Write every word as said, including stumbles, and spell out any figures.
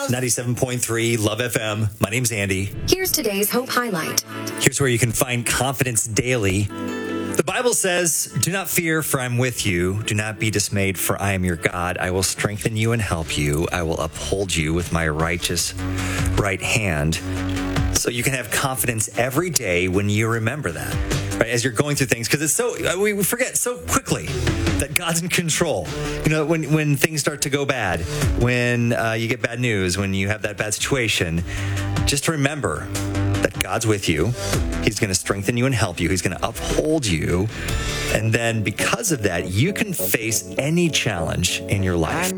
ninety-seven point three Love F M. My name's Andy. Here's today's Hope Highlight. Here's where you can find confidence daily. The Bible says, "Do not fear, for I'm with you. Do not be dismayed, for I am your God. I will strengthen you and help you. I will uphold you with my righteous right hand." So you can have confidence every day when you remember that, right? As you're going through things, because it's so, we forget so quickly that God's in control. You know, when, when things start to go bad, when uh, you get bad news, when you have that bad situation, just remember that God's with you. He's going to strengthen you and help you. He's going to uphold you. And then because of that, you can face any challenge in your life.